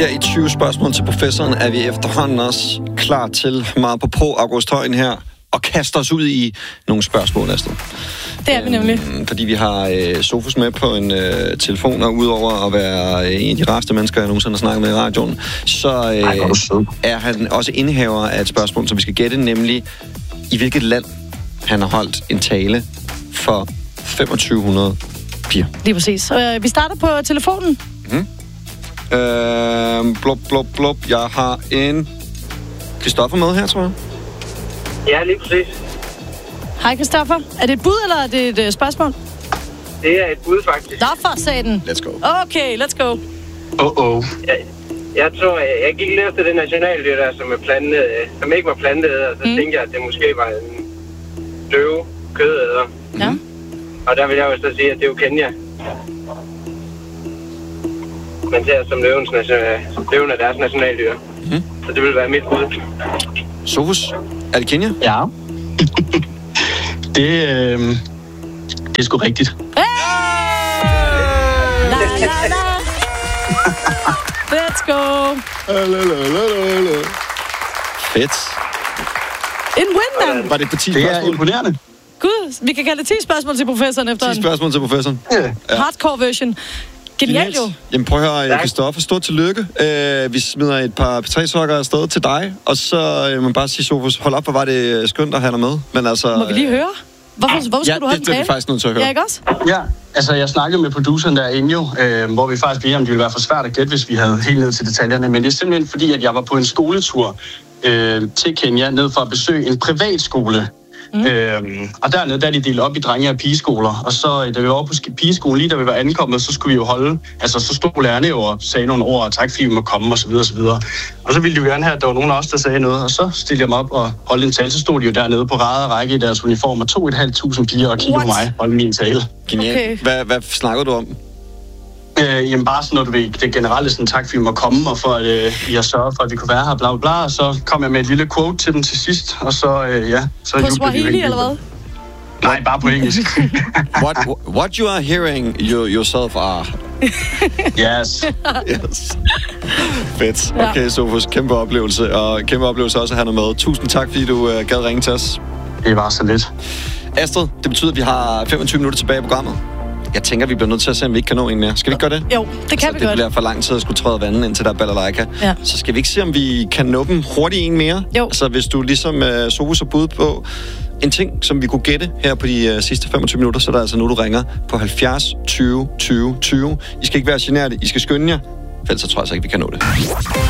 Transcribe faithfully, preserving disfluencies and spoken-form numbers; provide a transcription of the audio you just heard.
Her i tyve spørgsmål til professoren er vi efterhånden også klar til meget på på August Højen her og kaster os ud i nogle spørgsmål, Astrid. Det er vi nemlig. Øhm, fordi vi har øh, Sofus med på en øh, telefon, og udover at være øh, en af de rareste mennesker, jeg nogensinde har snakket med i radioen, så øh, Ej, er han også indehaver af et spørgsmål, som vi skal gætte, nemlig i hvilket land han har holdt en tale for femogtyve hundrede piger. Lige præcis. Øh, vi starter på telefonen. Mm. Øh, blop, blop, blop. Jeg har en Christoffer med her, tror jeg. Ja, lige præcis. Hej, Christoffer. Er det et bud, eller er det et uh, spørgsmål? Det er et bud, faktisk. Nå, for satan. Let's go. Okay, let's go. Uh-oh. Jeg, jeg tror, jeg, jeg gik lige efter det nationaldyr der, som, er plantet, som ikke var plantet, og så mm. tænkte jeg, at det måske var en løve kødæder. Ja. Og der vil jeg jo så sige, at det er jo Kenya. Man ser som løvens løven er deres nationaldyr. Mm. Så det vil være mit bud. Sofus, er det Kenya? Ja. det, øh, det er sgu rigtigt. Hey! La, la, la. Let's go. La, la, la, la. Fedt. En win, man. Var det på ti Det er spørgsmål? imponerende. Gud, vi kan kalde det ti spørgsmål til professoren efter ti spørgsmål til professoren. Ja. Ja. Hardcore version. Genialt jo. Jamen prøv at høre, Christoffer, stort tillykke. Uh, vi smider et par P tre sokker afsted til dig, og så uh, må man bare sige, Sofus, hold op, hvor var det skønt at have dig med. Men altså, Må vi lige høre? Hvorfor, hvorfor skal ja, du holde det, det er vi faktisk nødt til at høre. Ja, ikke også? Ja, altså jeg snakkede med produceren derinde jo, øh, hvor vi faktisk blev om det ville være for svært at gætte, hvis vi havde helt ned til detaljerne. Men det er simpelthen fordi, at jeg var på en skoletur øh, til Kenya, ned for at besøge en privatskole. Mm. Øhm, og dernede, der er de delt op i drenge- og pigeskoler. Og så, da vi var oppe på pigeskolen, lige da vi var ankommet, så skulle vi jo holde... Altså, så stod lærerne jo og sagde nogle ord, og tak fordi vi må komme, og så videre, og så videre. Og så ville de jo gerne have, at der var nogen af os, der sagde noget. Og så stillede jeg mig op og holdt en tale. Så stod de jo dernede på rad og række i deres uniformer. To et halvt tusind piger og kiggede på mig holde min tale. Genialt. Okay. Hvad, hvad snakkede du om? Øh, jamen bare sådan noget, du ved, det generelle sådan, tak fordi vi må komme, og for at øh, I har sørget for, at vi kunne være her, bla bla bla. Og så kom jeg med et lille quote til dem til sidst, og så, øh, ja... Så på Swahili, eller hvad? Nej, bare på engelsk. what, what you are hearing you, yourself are. Yes. Yes. Fedt. Okay, Sofus, kæmpe oplevelse, og kæmpe oplevelse også at have noget med. Tusind tak, fordi du uh, gad ringe til os. Det var så lidt. Astrid, det betyder, at vi har femogtyve minutter tilbage i programmet. Jeg tænker, vi bliver nødt til at se, om vi ikke kan nå en mere. Skal vi ikke gøre det? Jo, det kan altså, vi det godt. bliver for lang tid at skulle træde vandet, indtil der er balalaika. Ja. Så skal vi ikke se, om vi kan nå dem hurtigt en mere? Jo. Altså, hvis du ligesom uh, Sofus har bud på en ting, som vi kunne gætte her på de uh, sidste femogtyve minutter, så er der altså nu, du ringer på halvfjerds tyve tyve tyve. I skal ikke være generte, I skal skynde jer. For ellers så tror jeg altså ikke, vi kan nå det.